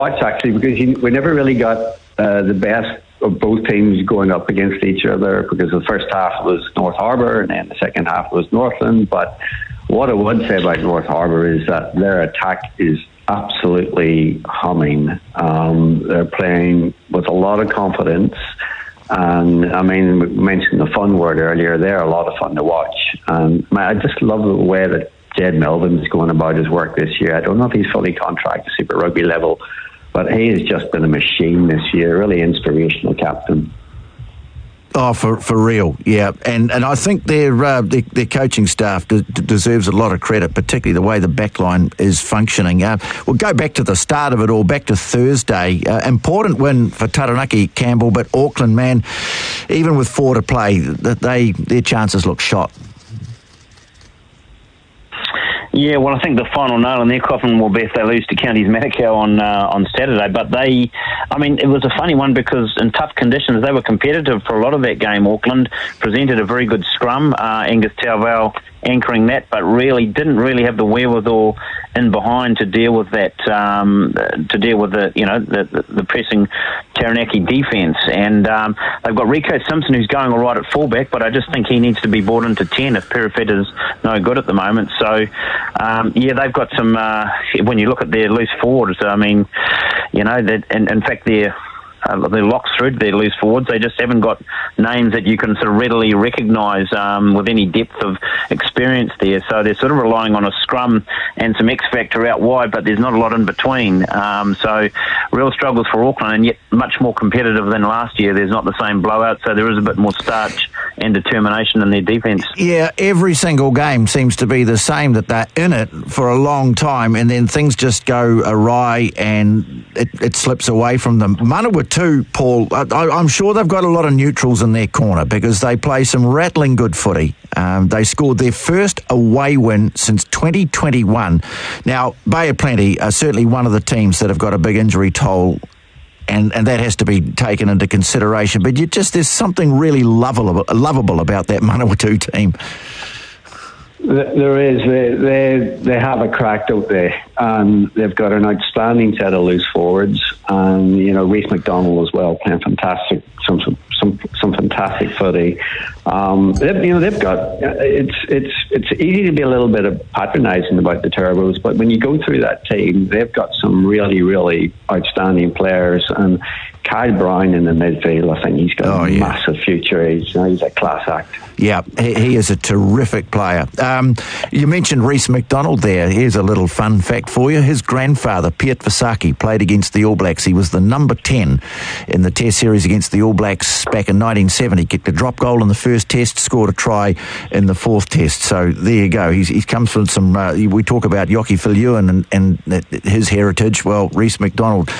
watch, actually, because we never really got the best of both teams going up against each other, because the first half was North Harbour and then the second half was Northland. But what I would say about North Harbour is that their attack is absolutely humming. They're playing with a lot of confidence. And I mean, we mentioned the fun word earlier. They're a lot of fun to watch. And I just love the way that Jed Melvin's going about his work this year. I don't know if he's fully contracted Super Rugby level, but he has just been a machine this year. Really inspirational captain. Oh, for real, yeah. And I think their coaching staff deserves a lot of credit, particularly the way the backline is functioning. We'll go back to the start of it all, back to Thursday. Important win for Taranaki Campbell, but Auckland, man, even with 4 to play, their chances look shot. Yeah, well, I think the final nail in their coffin will be if they lose to Counties Manukau on Saturday. But it was a funny one because in tough conditions, they were competitive for a lot of that game. Auckland presented a very good scrum, Angus Tauvau anchoring that, but didn't really have the wherewithal in behind to deal with that, the pressing Taranaki defence. And they've got Rico Simpson, who's going all right at fullback, but I just think he needs to be brought into 10 if Perifeta's no good at the moment. So, they've got some, when you look at their loose forwards, in fact, they're locks through their loose forwards. They just haven't got names that you can sort of readily recognise with any depth of experience there. So they're sort of relying on a scrum and some X factor out wide, but there's not a lot in between. So real struggles for Auckland, and yet much more competitive than last year. There's not the same blowout, so there is a bit more starch and determination in their defence. Yeah, every single game seems to be the same, that they're in it for a long time and then things just go awry and it slips away from them. Manawa too, Paul, I'm sure they've got a lot of neutrals in their corner because they play some rattling good footy. They scored their first away win since 2021. Now, Bay of Plenty are certainly one of the teams that have got a big injury toll, and that has to be taken into consideration. But there's something really lovable about that Manawatu team. There is. They have a crack out there, and they've got an outstanding set of loose forwards, and Reece McDonald as well, playing fantastic, some fantastic footy. They've got. It's easy to be a little bit of patronising about the Turbos, but when you go through that team, they've got some really, really outstanding players. And Kyle Brown in the midfield, I think he's got a massive future. He's a class act. Yeah, he is a terrific player. You mentioned Reece McDonald there. Here's a little fun fact for you. His grandfather, Piet Visaki, played against the All Blacks. He was the number 10 in the Test series against the All Blacks back in 1970. Kicked a drop goal in the first Test, scored a try in the fourth Test. So there you go. He comes from some... we talk about Yoki Filiuan and his heritage. Well, Reece McDonald